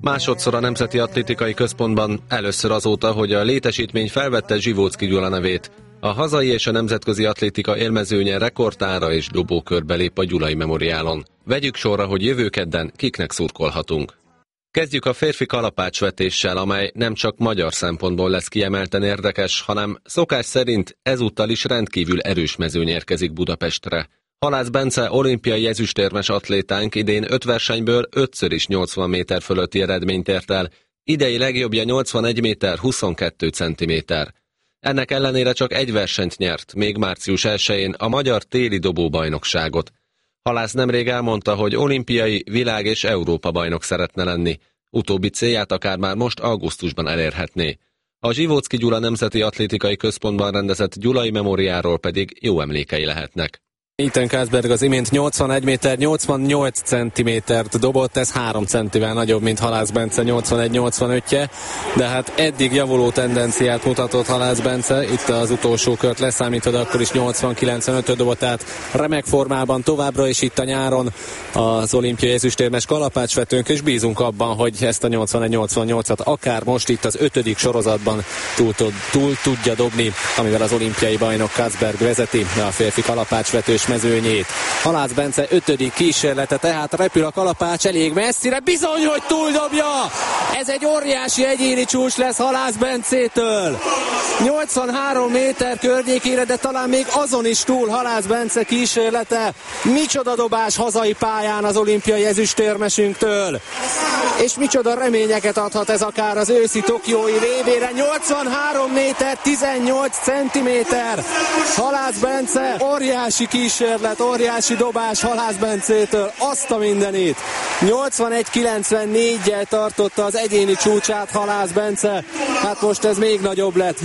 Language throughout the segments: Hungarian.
Másodszor a Nemzeti Atlétikai Központban, először azóta, hogy a létesítmény felvette Zsivóczky Gyula nevét. A hazai és a nemzetközi atlétika élmezőnye rekordtára és dobókörbe lép a Gyulai Memoriálon. Vegyük sorra, hogy jövő kedden kiknek szurkolhatunk. Kezdjük a férfi kalapácsvetéssel, amely nem csak magyar szempontból lesz kiemelten érdekes, hanem szokás szerint ezúttal is rendkívül erős mezőny érkezik Budapestre. Halász Bence olimpiai ezüstérmes atlétánk idén 5 versenyből 5-ször is 80 méter fölötti eredményt ért el, idei legjobbja 81 méter 22 centiméter. Ennek ellenére csak egy versenyt nyert, még március 1-én a magyar téli dobóbajnokságot. Halász nemrég elmondta, hogy olimpiai, világ és Európa bajnok szeretne lenni. Utóbbi célját akár már most augusztusban elérhetné. A Zsivóczky Gyula Nemzeti Atlétikai Központban rendezett Gyulai Memoriáról pedig jó emlékei lehetnek. Ethan Kasberg az imént 81 méter 88 centimétert dobott, ez 3 centivel nagyobb, mint Halász Bence 81-85-je, de hát eddig javuló tendenciát mutatott Halász Bence, itt az utolsó kört leszámítva, de akkor is 80-95-öt dobott, tehát remek formában továbbra is itt a nyáron az olimpiai ezüstérmes kalapácsvetőnk, és bízunk abban, hogy ezt a 81-88-at akár most itt az 5. sorozatban túl tudja dobni, amivel az olimpiai bajnok Kasberg vezeti a férfi kalapácsvetős mezőnyét. Halász Bence 5. kísérlete, tehát repül a kalapács elég messzire, bizony, hogy túldobja! Ez egy óriási egyéni csúcs lesz Halász Bencétől. 83 méter környékére, de talán még azon is túl Halász Bence kísérlete. Micsoda dobás hazai pályán az olimpiai ezüstérmesünktől. És micsoda reményeket adhat ez akár az őszi tokiói VB-re. 83 méter 18 centiméter. Halász Bence, óriási kísérlet, óriási dobás Halász Bencétől, azt a mindenit. 81-94-jel tartotta az egyéni csúcsát Halász Bence, hát most ez még nagyobb lett,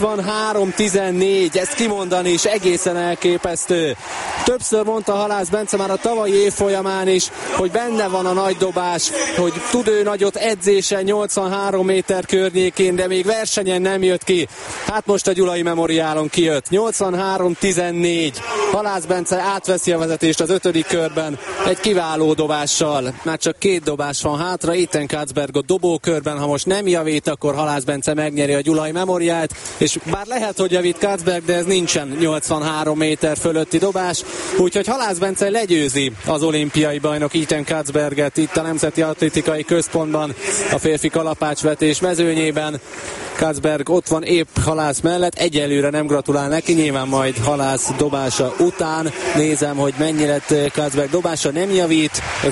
83-14, ezt kimondani is egészen elképesztő. Többször mondta Halász Bence már a tavalyi év folyamán is, hogy benne van a nagy dobás, hogy tud ő nagyot edzésen 83 méter környékén, de még versenyen nem jött ki. Hát most a Gyulai Memoriálon kijött, 83-14, Halász Bence átveszi a vezetést az 5. körben egy kiváló dobással. Már csak 2 dobás van hátra, Ethan Kasberg a dobókörben, ha most nem javít, akkor Halász Bence megnyeri a Gyulai Memoriát, és bár lehet, hogy javít Kasberg, de ez nincsen 83 méter fölötti dobás, úgyhogy Halász Bence legyőzi az olimpiai bajnok Ethan Kasberget itt a Nemzeti Atlétikai Központban a férfi kalapácsvetés mezőnyében. Kasberg ott van épp Halász mellett, egyelőre nem gratulál neki, nyilván majd Halász dobása után nézem, hogy mennyi lett Kasberg dobása, nem javít, ez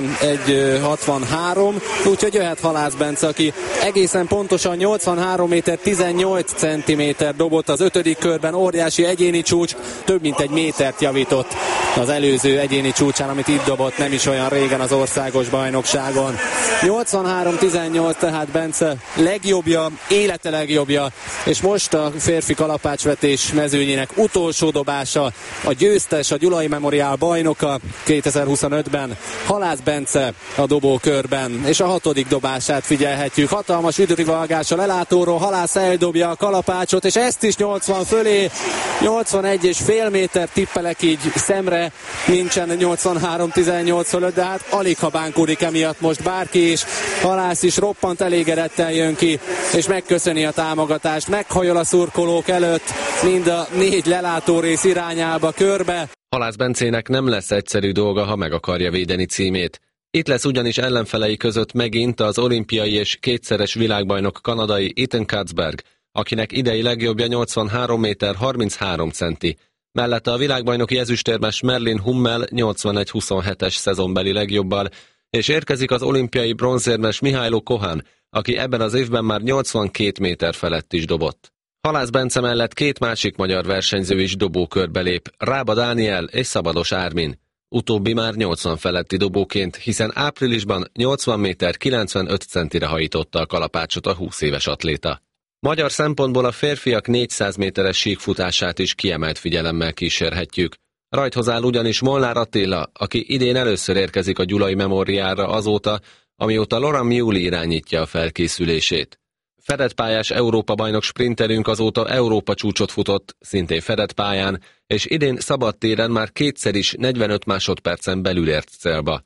81-63, úgyhogy jöhet Halász Bence, aki egészen pontosan 83 méter 18 centiméter dobott az 5. körben, óriási egyéni csúcs, több mint egy métert javított az előző egyéni csúcsán, amit itt dobott nem is olyan régen az országos bajnokságon. 83-18 tehát Bence legjobbja, élete legjobbja, és most a férfi kalapácsvetés mezőnyének utolsó dobása, a győztes, a Gyulai Memoriál bajnoka 2025-ben, Halász Bence a dobókörben, és a 6. dobását figyelhetjük. Hatalmas üdvrivalgás a lelátóról, Halász eldobja a kalapácsot, és ezt is 80 fölé, 81,5 méter tippelek így szemre, nincsen 83-18 fölött, de hát alig ha bánkódik emiatt most bárki is. Halász is roppant elégedetten jön ki, és megköszöni a támogatást, meghajol a szurkolók előtt, mind a 4 lelátórész irányába körbe. Halász Bencének nem lesz egyszerű dolga, ha meg akarja védeni címét. Itt lesz ugyanis ellenfelei között megint az olimpiai és 2-szeres világbajnok kanadai Ethan Kasberg, akinek idei legjobbja 83 méter 33 centi. Mellette a világbajnoki ezüstérmes Merlin Hummel 81-27-es szezonbeli legjobbal, és érkezik az olimpiai bronzérmes Mihailo Kohan, aki ebben az évben már 82 méter felett is dobott. Halász Bence mellett 2 másik magyar versenyző is dobókörbe lép, Rába Dániel és Szabados Ármin. Utóbbi már 80 feletti dobóként, hiszen áprilisban 80 méter 95 centire hajította a kalapácsot a 20 éves atléta. Magyar szempontból a férfiak 400 méteres síkfutását is kiemelt figyelemmel kísérhetjük. Rajthoz áll ugyanis Molnár Attila, aki idén először érkezik a Gyulai Memoriálra azóta, amióta Laurent Mewley irányítja a felkészülését. Fedett pályás Európa-bajnok sprinterünk azóta Európa csúcsot futott, szintén fedett pályán, és idén szabadtéren már 2-szer is 45 másodpercen belül ért célba.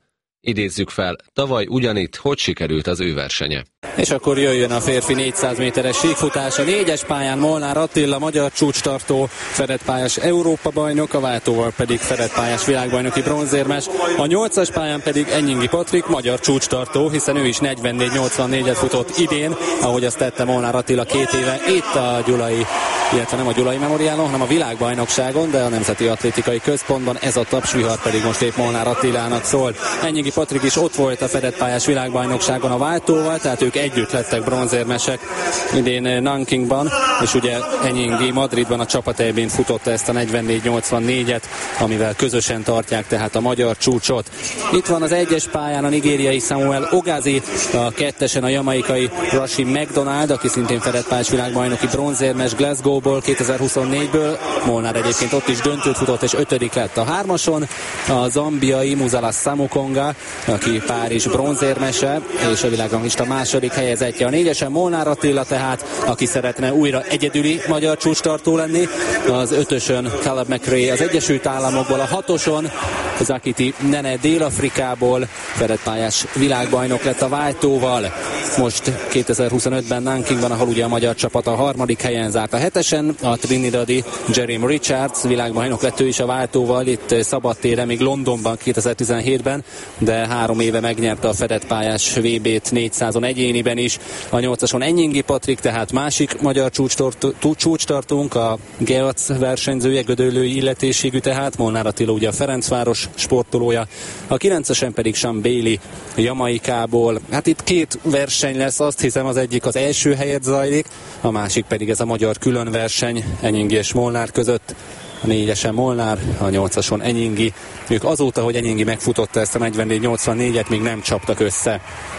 Idézzük fel, tavaly ugyanitt hogy sikerült az ő versenye. És akkor jöjjön a férfi 400 méteres síkfutás. A 4-es pályán Molnár Attila, magyar csúcstartó, fedett-pályás Európa-bajnok, a váltóval pedig fedett-pályás világbajnoki bronzérmes. A 8-as pályán pedig Enyingi Patrik, magyar csúcstartó, hiszen ő is 44-84-et futott idén, ahogy azt tette Molnár Attila 2 éve itt a Gyulai, illetve nem a Gyulai Memoriálon, hanem a világbajnokságon, de a Nemzeti Atlétikai Központban. Ez a tapsvihar pedig most épp Molnár Attilának szól. Enyingi Patrik is ott volt a fedett-pályás világbajnokságon a váltóval, tehát ők együtt lettek bronzérmesek idén Nankingban, és ugye Enyingi Madridban a csapatejbén futotta ezt a 44-84-et, amivel közösen tartják tehát a magyar csúcsot. Itt van az 1-es pályán a nigériai Samuel Ogazi, a 2-esen a jamaikai Rashid McDonald, aki szintén fedett-pályás világbajnoki bronzérmes Glasgow-ból 2024-ből. Molnár egyébként ott is döntőt futott, és 5. lett a 3-ason. A zambiai Muzala Samukonga, aki Párizs bronzérmese, és a világranglista második helyezettje. A 4-esen Molnár Attila tehát, aki szeretne újra egyedüli magyar csúcstartó lenni. Az 5-ösön Caleb McRae az Egyesült Államokból, a 6-oson Zakiti Nene Dél-Afrikából, fedett-pályás világbajnok lett a váltóval. Most 2025-ben Nankingban, ahol ugye a magyar csapat a 3. helyen zárt. A 7-esen a trinidadi Jeremy Richards világbajnok lett ő is a váltóval, itt szabadtére, még Londonban 2017-ben, de 3 éve megnyerte a fedett-pályás VB-t 400-on egyéniben is. A 8-ason Enyingi Patrik, tehát másik magyar csúcstartónk, a Geac versenyzője, gödöllői illetésségű, tehát Molnár Attila ugye a Ferencváros sportolója. A 9-esen pedig Sean Bailey Jamaikából. Hát itt 2 verseny lesz, azt hiszem az egyik az első helyet zajlik, a másik pedig ez a magyar különverseny Enyingi és Molnár között. A 4-esen Molnár, a 8-ason Enyingi. Ők azóta, hogy Enyingi megfutotta ezt a 44-84-et, még nem csaptak össze.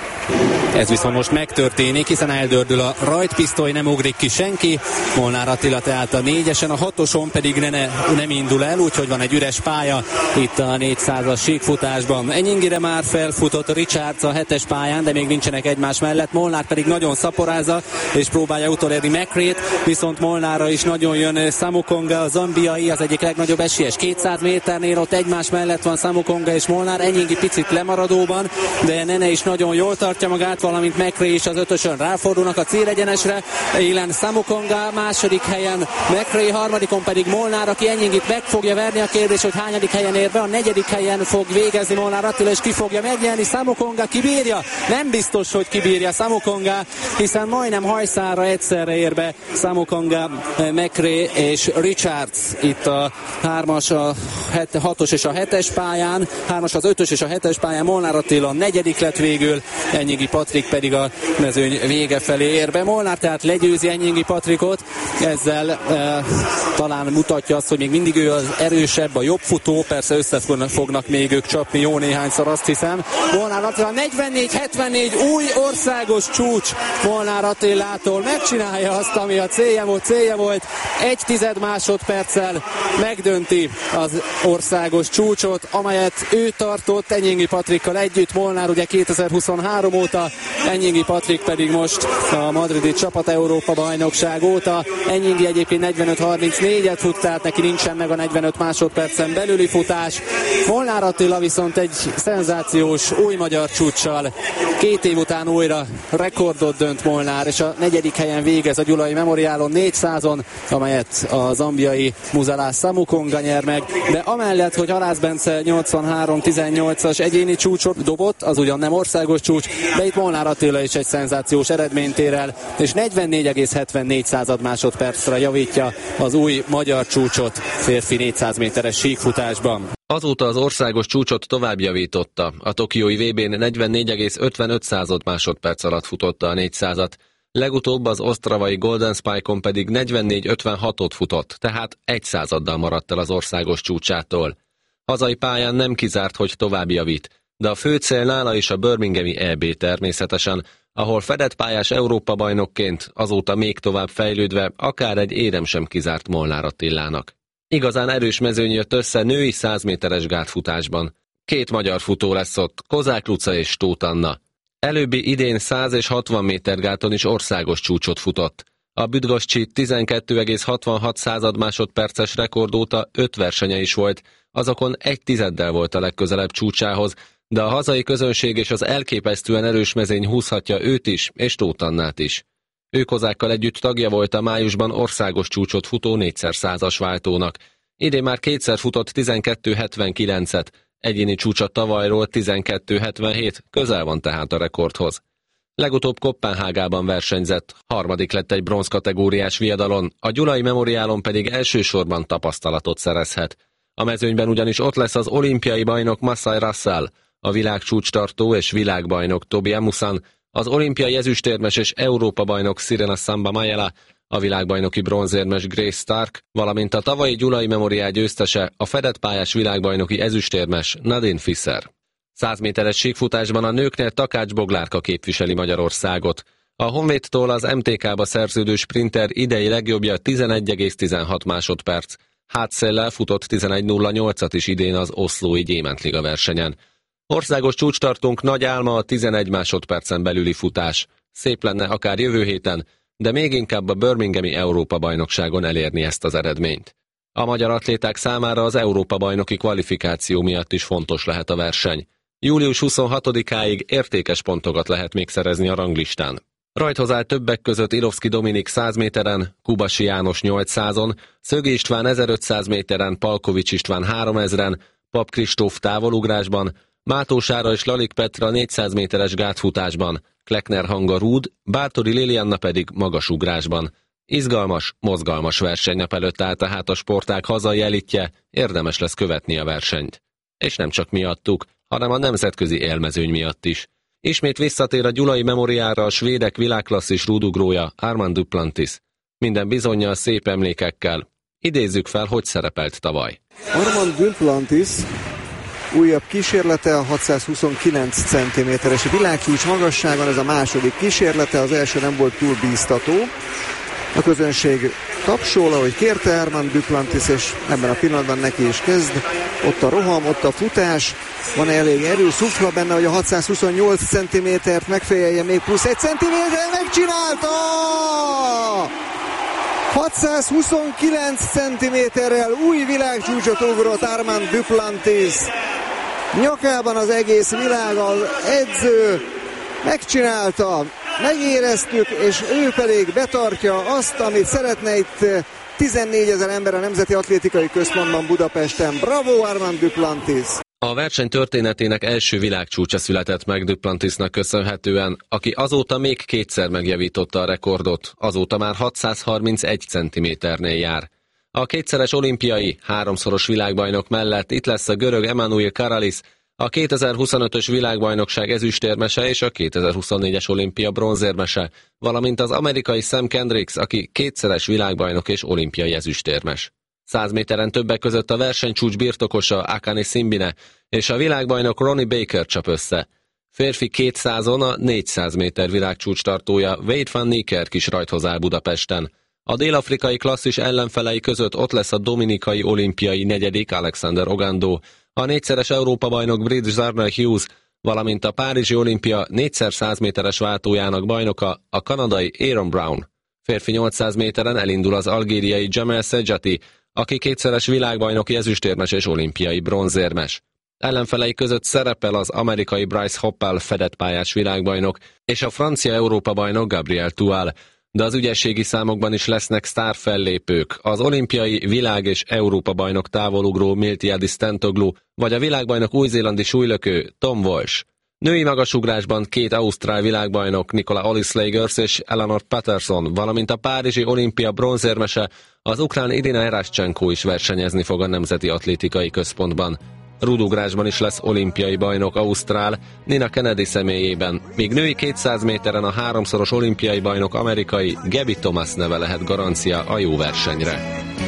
Ez viszont most megtörténik, hiszen eldördül a rajtpisztoly, nem ugrik ki senki. Molnár Attila tehát a 4-esen, a 6-oson pedig nem indul el, úgyhogy van egy üres pálya itt a 400-as síkfutásban. Enyingire már felfutott Richards a 7-es pályán, de még nincsenek egymás mellett. Molnár pedig nagyon szaporázza, és próbálja utolérni McRae-t, viszont Molnárra is nagyon jön Samukonga, a zambiai, az egyik legnagyobb esélyes. 200 méternél ott egymás mellett van Samukonga és Molnár, Enyingi picit lemaradóban, de Nene is nagyon jól tartja magát, valamint McRae is az 5-ösön ráfordulnak a célegyenesre. Élen Samukonga második helyen, McRae harmadikon pedig Molnár, aki Enyingit meg fogja verni. A kérdés, hogy hányadik helyen ér be. A 4. helyen fog végezni Molnár Attila, és ki fogja megnyerni. Samukonga kibírja? Nem biztos, hogy kibírja Samukonga, hiszen majdnem hajszálra egyszerre ér be Samukonga, McRae és Richards. Itt a 3-as, a 6-os és a 7-es pályán, 3-as, az 5-ös és a 7-es pályán Molnár Attila 4. lett végül, Enyingi Patrik pedig a mezőny vége felé ér be. Molnár tehát legyőzi Enyingi Patrikot, ezzel talán mutatja azt, hogy még mindig ő az erősebb, a jobb futó, persze össze fognak még ők csapni jó néhányszor, azt hiszem. Molnár Attila 44-74, új országos csúcs Molnár Attilától, megcsinálja azt, ami a célja volt, 1/10 másodperccel megdönti az országos csúcsot, amelyet ő tartott Enyingi Patrikkal együtt. Molnár ugye 2023 óta, Enyingi Patrik pedig most a madridi csapat Európa-bajnokság óta. Enyingi egyébként 45-34-et fut, tehát neki nincsen meg a 45 másodpercen belüli futás. Molnár Attila viszont egy szenzációs új magyar csúccsal 2 év után újra rekordot dönt Molnár, és a 4. helyen végez a Gyulai Memoriálon 400-on, amelyet a zambiai Muzala Samukonga nyer meg, de amellett, hogy Halász Bence 83-18-as egyéni csúcsot dobott, az ugyan nem országos csúcs, de itt Molnár Attila is egy szenzációs eredményt ér el, és 44,74 másodpercre javítja az új magyar csúcsot férfi 400 méteres síkfutásban. Azóta az országos csúcsot tovább javította. A tokiói VB-n 44,55 másodperc alatt futotta a 400-at. Legutóbb az osztravai Golden Spike-on pedig 44,56-ot futott, tehát 1/100-addal maradt el az országos csúcsától. Hazai pályán nem kizárt, hogy tovább javít, de a fő cél nála is a birminghami EB természetesen, ahol fedett pályás Európa-bajnokként, azóta még tovább fejlődve, akár egy érem sem kizárt Molnár Attilának. Igazán erős mezőny jött össze női 100 méteres gátfutásban. 2 magyar futó lesz ott, Kozák Luca és Tóth Anna. Előbbi idén 100 és 60 méter gáton is országos csúcsot futott. A Bydgoszcsi 12,66 másodperces rekord óta 5 versenye is volt, azokon 1/10 volt a legközelebb csúcsához, de a hazai közönség és az elképesztően erős mezőny húzhatja őt is, és Tóth Annát is. Ő Kozákkal együtt tagja volt a májusban országos csúcsot futó 4x100-as váltónak. Idén már kétszer futott 12.79-et, egyéni csúcsa tavalyról 12.77, közel van tehát a rekordhoz. Legutóbb Koppenhágában versenyzett, harmadik lett egy bronzkategóriás viadalon, a Gyulai Memoriálon pedig elsősorban tapasztalatot szerezhet. A mezőnyben ugyanis ott lesz az olimpiai bajnok Masai Russell, a világcsúcstartó és világbajnok Tobi Amusan, az olimpiai ezüstérmes és Európa-bajnok Sirena Samba Mayela, a világbajnoki bronzérmes Grace Stark, valamint a tavalyi Gyulai Memoriál győztese, a fedett pályás világbajnoki ezüstérmes Nadine Fischer. 100 méteres síkfutásban a nőknél Takács Boglárka képviseli Magyarországot. A Honvédtól az MTK-ba szerződő sprinter idei legjobbja 11,16 másodperc. Hátszéllel futott 11.08-at is idén az Oslói Gyémántliga versenyen. Országos csúcstartónk nagy álma a 11 másodpercen belüli futás. Szép lenne akár jövő héten, de még inkább a Birminghami Európa-bajnokságon elérni ezt az eredményt. A magyar atléták számára az Európa-bajnoki kvalifikáció miatt is fontos lehet a verseny. Július 26-áig értékes pontokat lehet még szerezni a ranglistán. Rajthoz áll többek között Ilovszki Dominik 100 méteren, Kubasi János 800-on, Szögi István 1500 méteren, Palkovics István 3000-en, Pap Kristóf távolugrásban, Mátó Sára és Lalik Petra 400 méteres gátfutásban, Kleckner Hanga rúd, Bártori Lilianna pedig magasugrásban. Izgalmas, mozgalmas versenynap előtt áll tehát a sportág hazai elitje, érdemes lesz követni a versenyt. És nem csak miattuk, hanem a nemzetközi élmezőny miatt is. Ismét visszatér a Gyulai Memoriálra a svédek világklasszis rúdugrója Armand Duplantis. Minden bizonnyal szép emlékekkel. Idézzük fel, hogy szerepelt tavaly. Armand Duplantis újabb kísérlete, a 629 cm-es világcsúcs magasságon, ez a második kísérlete, az első nem volt túl bíztató. A közönség tapsol, ahogy kérte Armand Duplantis, és ebben a pillanatban neki is kezd. Ott a roham, ott a futás, van elég erő, szufla benne, hogy a 628 cm-t megfejelje még plusz 1 cm-re, megcsinálta! 629 cm-rel új világcsúcsot ugrott Armand Duplantis. Nyakában az egész világ, az edző megcsinálta, megéreztük, és ő pedig betartja azt, amit szeretne itt 14 000 ember a Nemzeti Atlétikai Központban Budapesten. Bravo Armand Duplantis! A verseny történetének első világcsúcsa született meg Duplantisnak köszönhetően, aki azóta még kétszer megjavította a rekordot, azóta már 631 cm-nél jár. A kétszeres olimpiai, háromszoros világbajnok mellett itt lesz a görög Emanuil Karalis, a 2025-ös világbajnokság ezüstérmese és a 2024-es olimpia bronzérmese, valamint az amerikai Sam Kendricks, aki kétszeres világbajnok és olimpiai ezüstérmes. 100 méteren többek között a versenycsúcs birtokosa Akane Simbine és a világbajnok Ronnie Baker csap össze. Férfi 200-on a 400 méter világcsúcs tartója Wade van Niekerk is rajthoz áll Budapesten. A dél-afrikai klasszis ellenfelei között ott lesz a dominikai olimpiai negyedik Alexander Ogando, a négyszeres Európa-bajnok Bridge Zarner Hughes, valamint a Párizsi olimpia 4x100 méteres váltójának bajnoka, a kanadai Aaron Brown. Férfi 800 méteren elindul az algériai Jamel Sejati, aki kétszeres világbajnoki ezüstérmes és olimpiai bronzérmes. Ellenfelei között szerepel az amerikai Bryce Hoppel fedett pályás világbajnok és a francia Európa-bajnok Gabriel Tual, de az ügyességi számokban is lesznek sztárfellépők, az olimpiai világ- és Európa-bajnok távolugró Miltiadis Stentoglou, vagy a világbajnok új-zélandi súlylökő Tom Walsh. Női magasugrásban két ausztrál világbajnok Nicola Ollis-Lagers és Eleanor Patterson, valamint a Párizsi olimpia bronzérmese, az ukrán Irina Eraschenko is versenyezni fog a Nemzeti Atlétikai Központban. Rúdugrásban is lesz olimpiai bajnok ausztrál, Nina Kennedy személyében, míg női 200 méteren a háromszoros olimpiai bajnok amerikai Gabby Thomas neve lehet garancia a jó versenyre.